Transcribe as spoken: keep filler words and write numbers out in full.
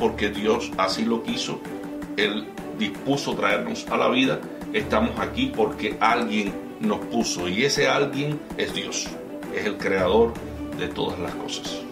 porque Dios así lo quiso. Él dispuso traernos a la vida. Estamos aquí porque alguien nos puso, y ese alguien es Dios, es el creador de todas las cosas.